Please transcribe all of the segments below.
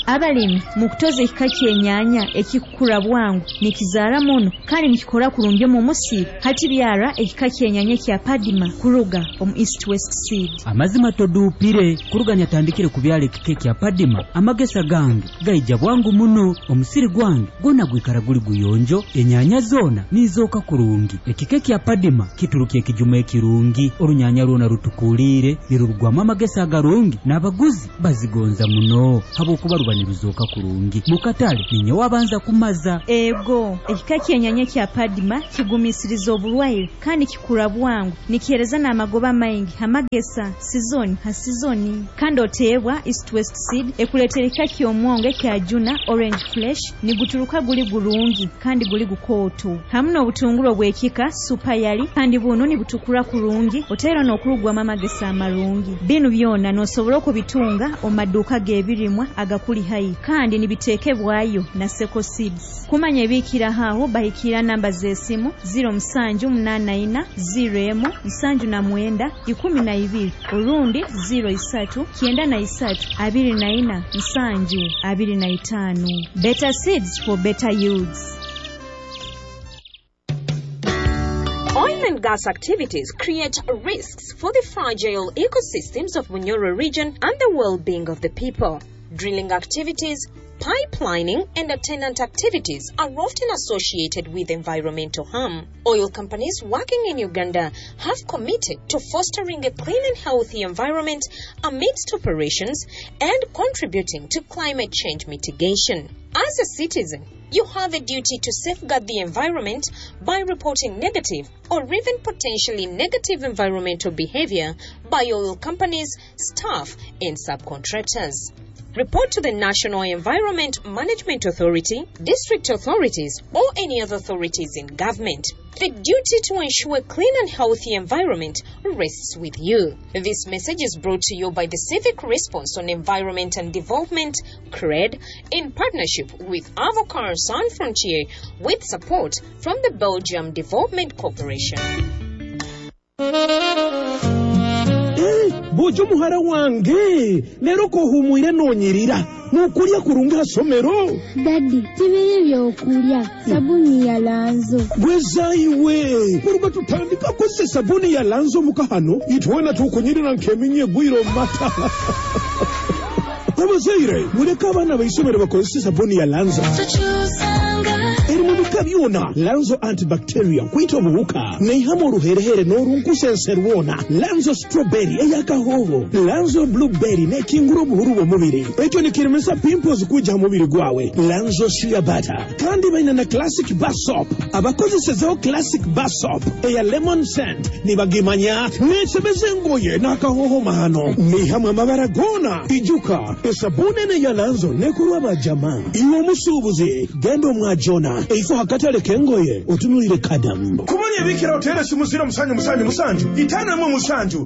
abalimi mu kutoza ekika ky'ennyanya ekikula bwangu nikizaala muno kandi nikikola kulungi mu musiiru hati byara ekika ky'ennyanya kya Padima kuruga omu East West Seed. Amazima toduupire kuruga nyatandikire ku byala ekika kya Padima amagesa gange gayija bwangu muno omusiri gwange gwonna gwikala guli guyonjo ennyanya zoona nizooka kulungi. Ekika kya Padima kitulukya ekijuma ekirungi olunyanya lwona lutukuliire lirugwamu amagesa agalungi n'abaguzi bazigonza muno habwokuba luba niruzooka kulungi mu katale ninyo wabanza kumaza. Ego ekika ky'ennyanya kya Padima kigumisiriza obulwaire kandi kikula bwangu nikihereza n'amagoba maingi amagesa sizoni ha sizoni kandi oteebwa East West Seed ekuleetera ekika ky'omwonge kya Juna Orange Flesh nigutuluka guli gulungi kandi guli gukooto hamu n'obutungulu obw'ekika supayali kandi buno nibutukula kulungi oteera n'okulugwamu amagesa amalungi. Bino byonna n'osobola okubitunga omu maduuka g'ebirimwa agakuli hayi kandi nibiteekebwayo na Seko Seeds. Kumanya ebiikira awo bahikira namba z'essimu 0784017912 olundi 03932475. Better seeds for better yields. Oil and gas activities create risks for the fragile ecosystems of Bunyoro region and the well-being of the people. Drilling activities, pipelining, and attendant activities are often associated with environmental harm. Oil companies working in Uganda have committed to fostering a clean and healthy environment amidst operations and contributing to climate change mitigation. As a citizen, you have a duty to safeguard the environment by reporting negative or even potentially negative environmental behavior by oil companies, staff, and subcontractors. Report to the National Environment Management Authority, district authorities, or any other authorities in government. The duty to ensure a clean and healthy environment rests with you. This message is brought to you by the Civic Response on Environment and Development, CRED, in partnership with Avocar Sans Frontier, with support from the Belgium Development Corporation. Bojo muhara wange lero ko humwire nonyirira nukulya kurunga somero. Daddy tibiri byokulya sabuni ya Lanzo gwezaiwe kuruga tutandika kose sabuni ya Lanzo mukahano itwana tukunyirira nkeminye gwiro mata. Abazaire mureka abana bayisomero bakozesa sabuni ya Lanzo kabyona Lanzo antibacterial kwita obuwuka neihamo ruherehere n'orunkusenserwona Lanzo strawberry eyakahoho Lanzo blueberry nekingura obuhuru bw'omubiri ekyo nikirimisa pimples kujja mubiri gwawe Lanzo shea butter kandi baina na classic bar soap abakozesezaho classic bar soap eya lemon scent nibagimanya nesebeze ngoye n'akahoho mahano neihamo amabara gona ijuka esabune ne ya Lanzo nekurwa bajama iwo musubuzi gendo mwajona eifo hakatale kengoye otunulire kadam kumanya bikira hotel simusira musanju itana mu musanju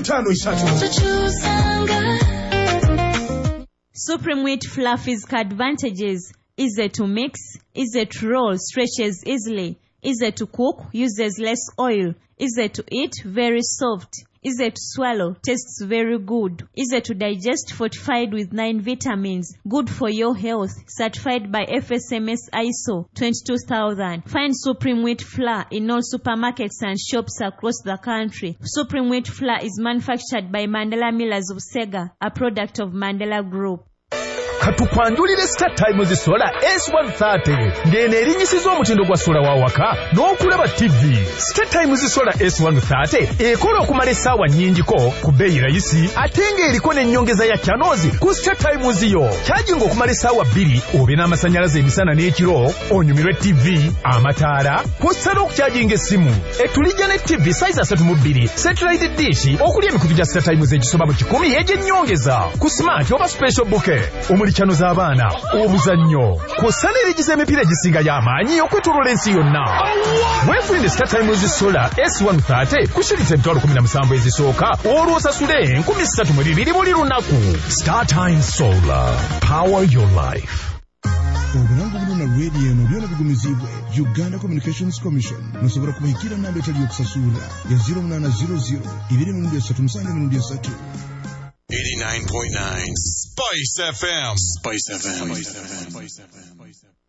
053. Supreme wheat flour physical advantages: easy to mix, easy to roll, stretches easily, easy to cook, uses less oil, easy to eat, very soft, easy to swallow, tastes very good, easy to digest, fortified with 9 vitamins, good for your health, certified by FSMS ISO 22000. Find Supreme wheat flour in all supermarkets and shops across the country. Supreme wheat flour is manufactured by Mandela Millers of Sega, a product of Mandela Group. Katupanjulire Star Times Solar S130 ngene erinyisiza omutindo gwa sola wawaka n'okulaba TV. Star Times Solar S130 ekola okumala essaawa nnyingiko ku bbeeyi rayisi ate ng'eriko n'ennyongeza ya channels ku Star Times yo. Charging okumala essaawa 2 obe n'amasannyalaze emisana n'ekiro onyumirwe TV, amataala, kw'ossa n'okucharginga essimu. Etulijja ne TV size 32 satellite dish okuli emikutu gya Star Times egisoba mu 10 egy'ennyongeza ku smart oba special bouquet. Chano z'abaana obuzannyo kw'ossana erigiza emipiira egisinga y'amaanyi okwetooloola ensi yonna. Weefunire Star Times Solar S130 ku shiriza emitwalo 17 ezisooka olw'osasule 3200 buli lunaku. Star Times Solar, power your life. Obulango buno na radio eno byona bigumizibwe Uganda Communications Commission musobora kubahikira namba etali y'okusasula ya 0800 237 3. 89.9 Spice FM. Spice FM.